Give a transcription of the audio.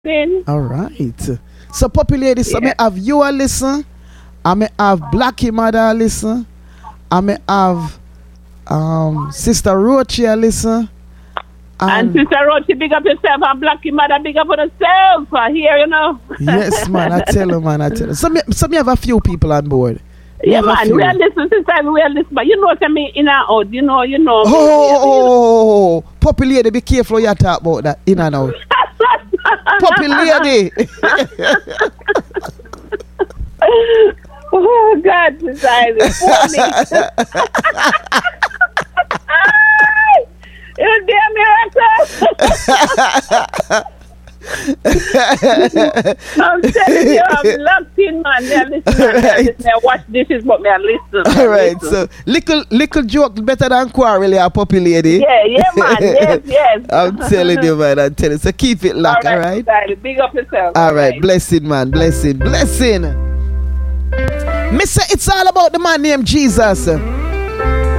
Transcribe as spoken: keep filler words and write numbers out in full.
Then. All right. So, Poppy lady, so Yeah. me have you a listen. I may have Blackie mother a listen. I may have um Sister Rochi a listen. And Sister Rochi, big up yourself, and Blackie mother, big up on yourself. I hear you know. Yes, man, I tell you, man, I tell you. So me, so me have a few people on board. Me Yeah, have a man, few. we are listening, sister, we are listening. But you know what I mean, in and out, you know, you know. Oh, oh, oh, oh, Poppy lady, be careful what you talk about that in and out. Poppy lady. Oh, God, sister, you damn miracle. I'm telling you, I'm locked in, man. They are listening. They are listening. I watch this is what me are listening. All right, so little little joke better than quarrel, yeah, Poppy lady. Yeah, yeah, man. Yes, yes. I'm telling you, man. I'm telling you. So keep it locked, all right? All right. Big up yourself. All right, blessing, man. Blessing, blessing. Mister, it's all about the man named Jesus.